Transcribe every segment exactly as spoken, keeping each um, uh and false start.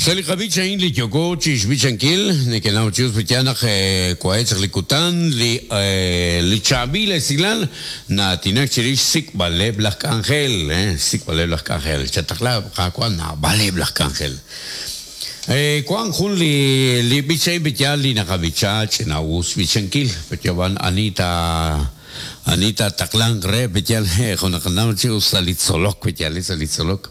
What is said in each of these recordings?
Salikabicha in li Kyoko, Chish Bichankil, Nikanao Chus Pitianach, Quaetz Likutan, li li Chabile Silal, Natinak Chirish Sik Bale Black Angel, eh, Sik Bale Black Angel, Chatakla, Kakwan, Bale Black Angel. Eh, Kwan Hun li li Bichay Bitiali Nakabicha, Chinaus Bichankil, Petiavan Anita. Anita Taklang Re, Betial, Honakanao Chus Salitzolok, Betialis Salitzolok.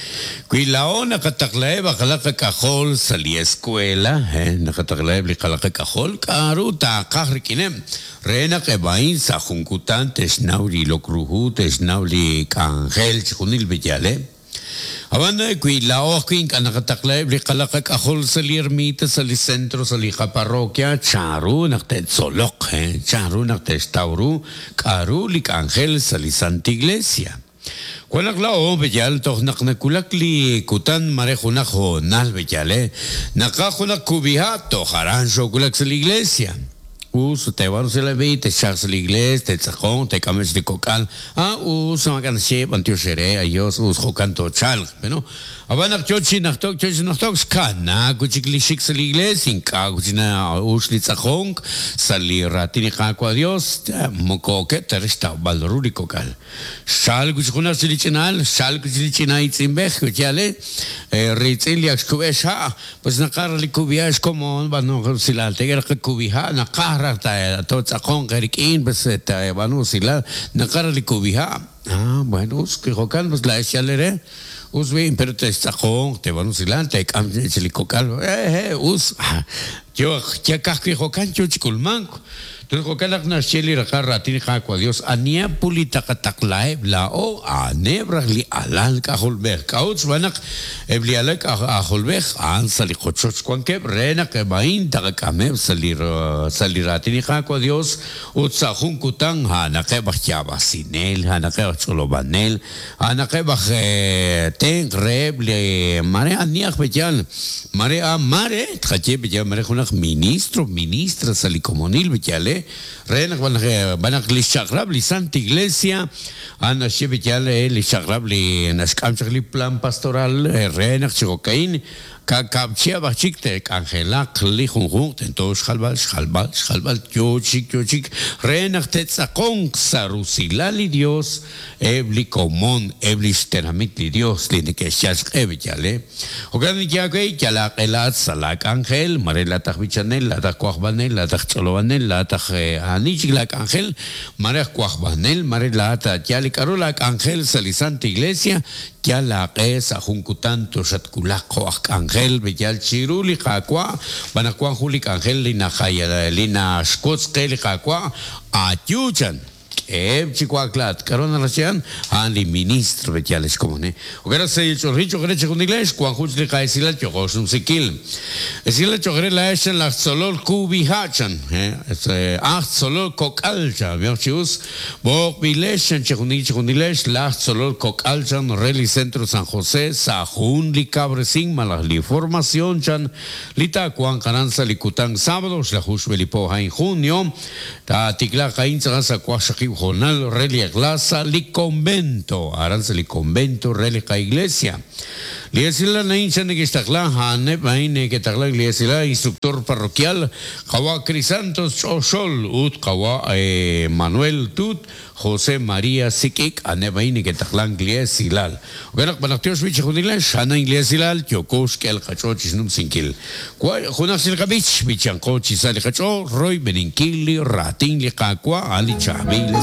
Kui lao nakataklaeb akalaka kahol sa li eskwela, eh, nakataklaeb li kalaka kahol, karu takah rikinem. Rena kebain sa hungkutan tesnaw li lokruhu, tesnaw li kanghel chikunil betiale. Abanda kui lao kuin ka nakataklaeb li kalaka kahol sa li ermita, sa li sentro, sa li kaparokya, charu naktet solok, eh, charu naktet tauru, karu li kanghel sa li Santa Iglesia. Kuanak lao bejal toh nak nakulak li kutan marejunak ho nal bejale nakajunak kubiha to haranjo kulak sa la iglesia. Us te van se la ve te chas la iglesia te tsakon te kames de kokal ah us makan shep antio shere ayos us hokan to chal pero abanak chochi naktok chochi naktok skana kuchikli shik sa la iglesia inka kuchina us li tsakon sa li ratini kakwa dios mokoke teresta balruri kokal shal kuchuna silichinal shal kuchilichina itsimbech kuchale ritzili akskubesha pues nakar li kubias como bano silal teger kubiha nakar todo tsakon karikin pues ta banu sila nakar li kubiha ah bueno us que hokan pues la echalere us bien pero te tsakon te banu sila te kam chili kokal eh eh us yo ya kakri hokan chuchikulmanko entonces hokan na chili rakar ratini kakwa dios ania pulita kataklae la o anebra li alal kahulbek kauts banak ebli alak ahulbek an sali khochoch kwanke rena ke bain takame salir saliratini kakwa dios utsa hunkutang hana ke bakhya sinel hana ke cholobanel hana ke bakh ten reble mare aniak bejal mare a mare tkache bejal mare khunak ministro ministra sali komunil bejale Renak banak banak li shakrab li Santa Iglesia ana shebetiale li shakrab li nashkam li plan pastoral renak chikokain ka kapchia bachikte angela li khunkhung tentos khalbal khalbal khalbal chochik chochik renak tetsakon sarusila li Dios ebli komon ebli stenamit li Dios li ke shashkebetiale ogani kya kay kala qelat salak angel marela takhbichanel la takhbanel la takhcholobanel la takh anichik la angel marek kwahbanel marela ta kyali karola angel sa li Santa Iglesia kya la qesa hunkutan to shatkulak angel bejal chiruli kakwa banakwa hulik angel lina khaya lina shkots qeli kakwa atyuchan Eb chikwaklat karona rasian ali ministro betiales comune ogara se chorricho gre chekuniles kwa khutli qaisila chogosum sikil esila chogre la esen la solol kubi hachan eh acht solol kokalcha verchus bo bilesen chekunich chekuniles la solol kokalchan reli centro San José sajun li cabresin malas li formación chan lita kwan kananza likutan sábados la jushbeli po en junio ta tikla qainza sa kwa Jornal Relia Glasa li convento, aranza li convento Relia Iglesia. Liesila na incha ne kistakla hane baine que takla liesila instructor parroquial kawa Crisantos Choshol ut kawa eh, Manuel Tut José María Sikik ane baine que takla liesilal. Oganak banaktios bicha junila shana liesilal chokos kel kacho chisnum sinkil. Kwa junak silkabich bichanko chisali kacho roy beninkili ratin li kakwa ali chabil